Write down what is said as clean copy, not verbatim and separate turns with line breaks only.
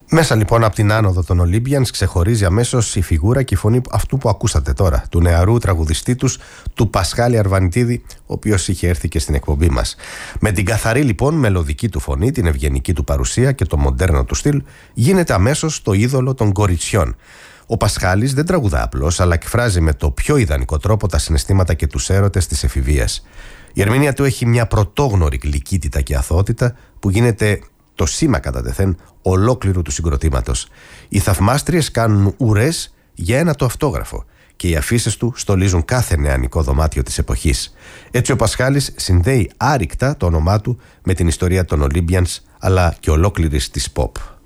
Μέσα λοιπόν από την άνοδο των Olympians ξεχωρίζει αμέσως η φιγούρα και η φωνή αυτού που ακούσατε τώρα, του νεαρού τραγουδιστή τους, του Πασχάλη Αρβανιτίδη, ο οποίος είχε έρθει και στην εκπομπή μας. Με την καθαρή λοιπόν μελωδική του φωνή, την ευγενική του παρουσία και το μοντέρνο του στυλ, γίνεται αμέσως το είδωλο των κοριτσιών. Ο Πασχάλης δεν τραγουδά απλώς, αλλά εκφράζει με το πιο ιδανικό τρόπο τα συναισθήματα και τους έρωτες της εφηβείας. Η ερμηνεία του έχει μια πρωτόγνωρη γλυκύτητα και αθωότητα που γίνεται το σήμα κατά τεθέν ολόκληρου του συγκροτήματος. Οι θαυμάστριες κάνουν ουρές για ένα το αυτόγραφο και οι αφίσες του στολίζουν κάθε νεανικό δωμάτιο της εποχής. Έτσι ο Πασχάλης συνδέει άρρηκτα το όνομά του με την ιστορία των Olympians αλλά και ολόκληρης της pop.